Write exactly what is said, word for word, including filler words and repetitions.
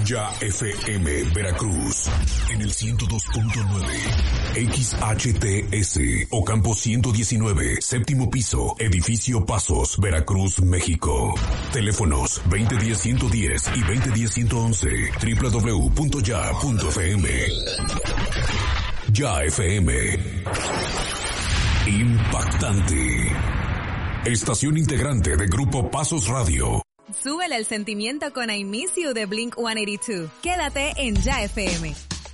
Ya F M Veracruz en el ciento dos punto nueve, X H T S Ocampo ciento diecinueve, séptimo piso, edificio Pasos, Veracruz, México. Teléfonos veinte diez ciento diez y veinte diez ciento once, doble u doble u doble u punto ya punto f m. Ya F M. Impactante. Estación integrante de Grupo Pasos Radio. Súbele el sentimiento con I Miss You de Blink ciento ochenta y dos. Quédate en Ya F M.